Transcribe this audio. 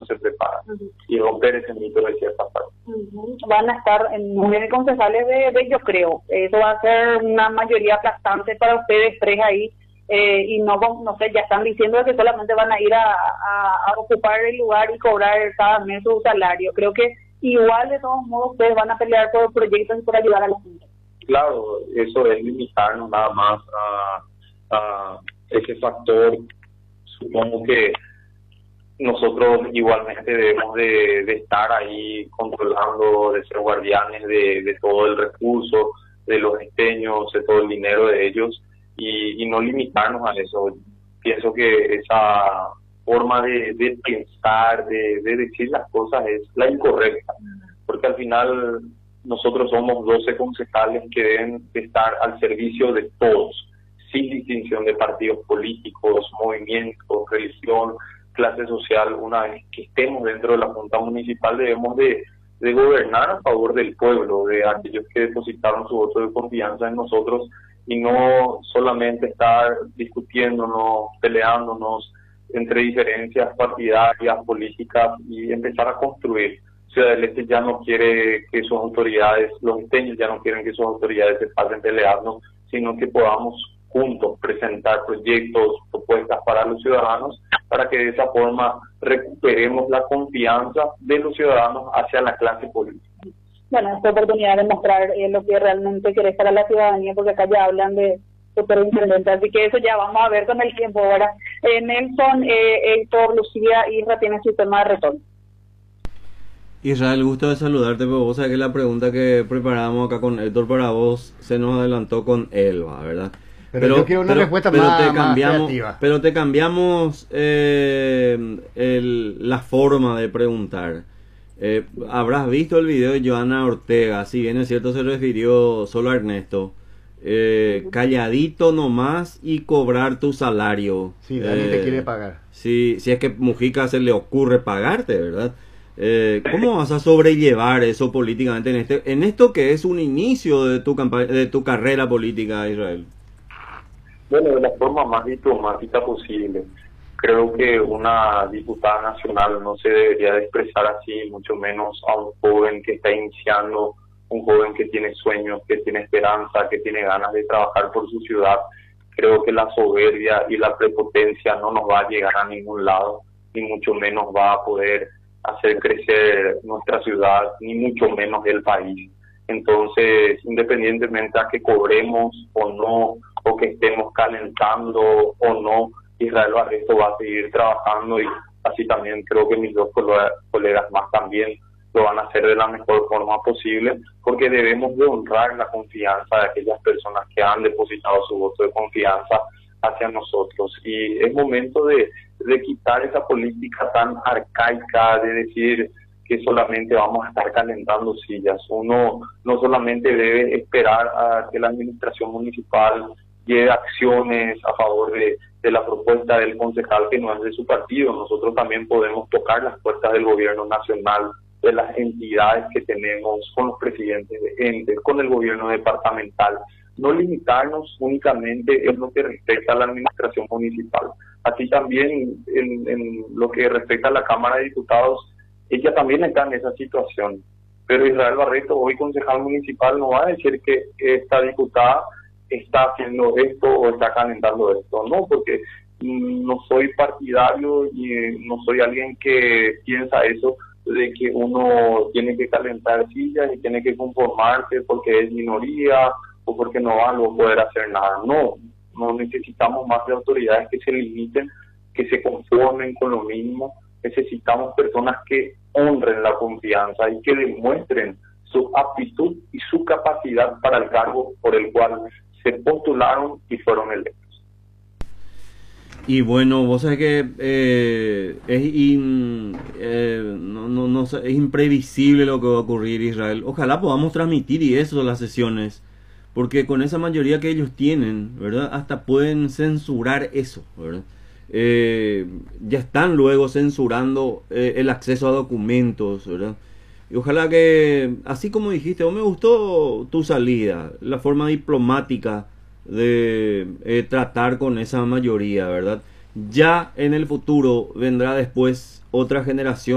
se preparan y romper ese mito de cierta forma. Van a estar en 9 concejales yo creo. Eso va a ser una mayoría aplastante para ustedes tres ahí. Y no sé, ya están diciendo que solamente van a ir a ocupar el lugar y cobrar cada mes su salario. Creo que igual de todos modos ustedes van a pelear por proyectos y por ayudar a la gente. Claro, eso es limitarnos nada más a ese factor. Supongo que nosotros igualmente debemos de estar ahí controlando, de ser guardianes de todo el recurso, de los esteños, de todo el dinero de ellos, y no limitarnos a eso. Pienso que esa forma de pensar, de decir las cosas es la incorrecta, porque al final nosotros somos 12 concejales que deben estar al servicio de todos, sin distinción de partidos políticos, movimientos, religión, clase social. Una vez que estemos dentro de la Junta Municipal debemos de gobernar a favor del pueblo, de aquellos que depositaron su voto de confianza en nosotros, y no solamente estar discutiéndonos, peleándonos entre diferencias partidarias, políticas, y empezar a construir. Ciudad del Este ya no quiere que sus autoridades, los esteños ya no quieren que sus autoridades se pasen peleando, sino que podamos juntos presentar proyectos, propuestas para los ciudadanos, para que de esa forma recuperemos la confianza de los ciudadanos hacia la clase política. Bueno, esta oportunidad de mostrar lo que realmente querés para la ciudadanía, porque acá ya hablan de superintendente, así que eso ya vamos a ver con el tiempo ahora. Nelson, Héctor, Lucía, Isra tiene su tema de retorno. Israel, gusto de saludarte, pero vos sabés que la pregunta que preparamos acá con Héctor para vos se nos adelantó con Elba, ¿verdad? Pero yo quiero una respuesta más creativa. Pero te cambiamos la forma de preguntar. Habrás visto el video de Joana Ortega, si bien es cierto se refirió solo a Ernesto. Calladito nomás y cobrar tu salario. Sí, Dani te quiere pagar. Si es que Mujica se le ocurre pagarte, ¿verdad? ¿Cómo vas a sobrellevar eso políticamente en esto que es un inicio de tu carrera política, Israel? Bueno, de la forma más diplomática posible. Creo que una diputada nacional no se debería de expresar así, mucho menos a un joven que está iniciando, un joven que tiene sueños, que tiene esperanza, que tiene ganas de trabajar por su ciudad. Creo que la soberbia y la prepotencia no nos va a llegar a ningún lado, ni mucho menos va a poder hacer crecer nuestra ciudad, ni mucho menos el país. Entonces, independientemente a que cobremos o no, o que estemos calentando o no, Israel Barreto va a seguir trabajando, y así también creo que mis dos colegas más también lo van a hacer de la mejor forma posible, porque debemos de honrar la confianza de aquellas personas que han depositado su voto de confianza hacia nosotros. Y es momento de quitar esa política tan arcaica de decir que solamente vamos a estar calentando sillas. Uno no solamente debe esperar a que la administración municipal lleve acciones a favor de la propuesta del concejal que no es de su partido. Nosotros también podemos tocar las puertas del gobierno nacional, de las entidades que tenemos, con los presidentes de entes, con el gobierno departamental. No limitarnos únicamente en lo que respecta a la administración municipal. Así también en lo que respecta a la Cámara de Diputados, ella también está en esa situación. Pero Israel Barreto, hoy concejal municipal, no va a decir que esta diputada está haciendo esto o está calentando esto. No, porque no soy partidario y no soy alguien que piensa eso, de que uno tiene que calentar sillas y tiene que conformarse porque es minoría o porque no va a poder hacer nada. No necesitamos más de autoridades que se limiten, que se conformen con lo mínimo. Necesitamos personas que honren la confianza y que demuestren su aptitud y su capacidad para el cargo por el cual se postularon y fueron electos. Y bueno, vos sabés que es imprevisible lo que va a ocurrir, Israel. Ojalá podamos transmitir y eso las sesiones, porque con esa mayoría que ellos tienen, ¿verdad? Hasta pueden censurar eso, ¿verdad? Ya están luego censurando el acceso a documentos, ¿verdad? Y ojalá que, así como dijiste, me gustó tu salida, la forma diplomática de tratar con esa mayoría, ¿verdad? Ya en el futuro vendrá después otra generación